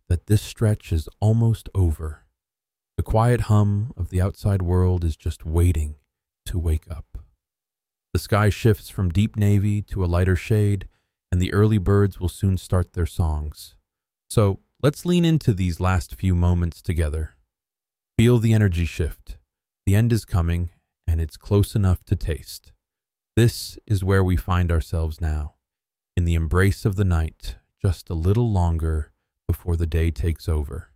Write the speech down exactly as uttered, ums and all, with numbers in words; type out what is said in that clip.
that this stretch is almost over. The quiet hum of the outside world is just waiting to wake up. The sky shifts from deep navy to a lighter shade, and the early birds will soon start their songs. So let's lean into these last few moments together. Feel the energy shift. The end is coming, and it's close enough to taste. This is where we find ourselves now, in the embrace of the night, just a little longer before the day takes over.